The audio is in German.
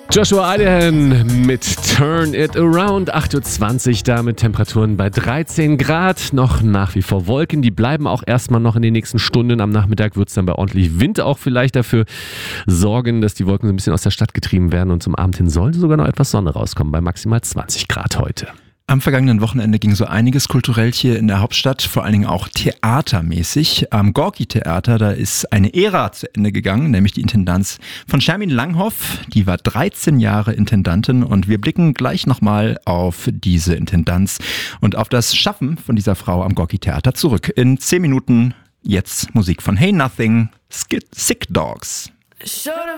Joshua Idahan mit Turn It Around, 8.20 Uhr, da mit Temperaturen bei 13 Grad. Noch nach wie vor Wolken, die bleiben auch erstmal noch in den nächsten Stunden. Am Nachmittag wird es dann bei ordentlich Wind auch vielleicht dafür sorgen, dass die Wolken so ein bisschen aus der Stadt getrieben werden. Und zum Abend hin sollte sogar noch etwas Sonne rauskommen, bei maximal 20 Grad heute. Am vergangenen Wochenende ging so einiges kulturell hier in der Hauptstadt, vor allen Dingen auch theatermäßig. Am Gorki-Theater, da ist eine Ära zu Ende gegangen, nämlich die Intendanz von Shermin Langhoff. Die war 13 Jahre Intendantin und wir blicken gleich nochmal auf diese Intendanz und auf das Schaffen von dieser Frau am Gorki-Theater zurück. In 10 Minuten jetzt Musik von Hey Nothing, Sick Dogs. Should've